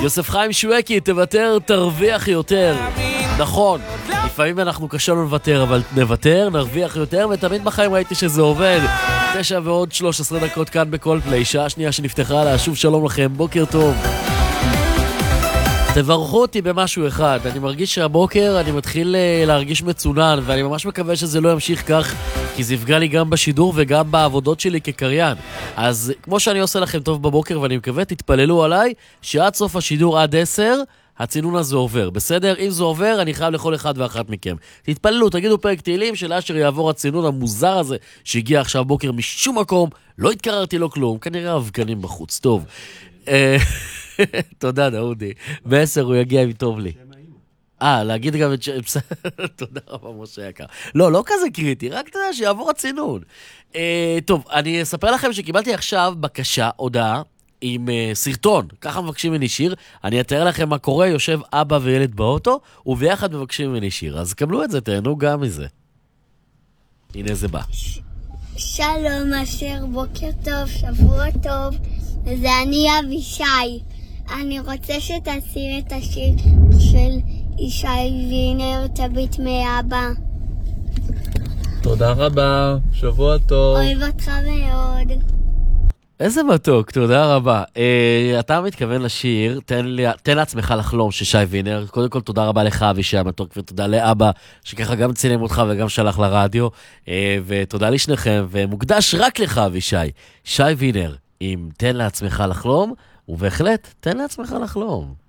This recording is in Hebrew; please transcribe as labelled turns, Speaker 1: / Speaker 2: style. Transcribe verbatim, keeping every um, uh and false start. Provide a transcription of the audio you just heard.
Speaker 1: יוסף חיים שווקי, תוותר, תרוויח יותר. נכון, לפעמים אנחנו קשה לא לוותר, אבל נוותר, נרוויח יותר, ותמיד בחיים ראיתי שזה עובד. תשע ועוד שלוש עשרה דקות כאן בכל פליי, שעה שנייה שנפתחה לה, שוב שלום לכם, בוקר טוב. תברכו אותי במשהו אחד, אני מרגיש שהבוקר אני מתחיל להרגיש מצונן, ואני ממש מקווה שזה לא ימשיך כך, כי זה יפגע לי גם בשידור וגם בעבודות שלי כקריין. אז כמו שאני עושה לכם טוב בבוקר, ואני מקווה, תתפללו עליי, שעד סוף השידור עד עשר, הצינון הזה עובר, בסדר? אם זה עובר, אני חייב לכל אחד ואחת מכם. תתפללו, תגידו פרק תהילים של אשר יעבור הצינון המוזר הזה, שהגיע עכשיו בוקר משום מקום, לא התקררתי לו כלום, כנראה אבקנים בחוץ, טוב. תודה דאודי, בעשר הוא יגיע אם טוב לי. אה, להגיד גם את ש... תודה רבה משה יקר. לא, לא כזה קריטי, רק אתה יודע שיעבור הצינון. טוב, אני אספר לכם שקיבלתי עכשיו בקשה, הודעה, עם uh, סרטון, ככה מבקשים ממני שיר, אני אתאר לכם מה קורה, יושב אבא וילד באוטו, וביחד מבקשים ממני שיר, אז קבלו את זה, תהנו גם מזה. הנה זה בא. ש-
Speaker 2: שלום אשר, בוקר טוב, שבוע טוב, זה אני אבישי. אני רוצה שתשים את השיר של ישי וינר, תביט מאבא.
Speaker 3: תודה רבה, שבוע טוב.
Speaker 2: אוהב אותך מאוד.
Speaker 1: איזה מתוק, תודה רבה. אה, אתה מתכוון לשיר, תן, לי, תן לעצמך לחלום ששי וינר. קודם כל תודה רבה לך אבישי המתוק, ותודה לאבא שככה גם צילם אותך וגם שלח לרדיו. אה, ותודה לשניכם, ומוקדש רק לך אבישי. שי וינר, אם תן לעצמך לחלום, ובהחלט תן לעצמך לחלום.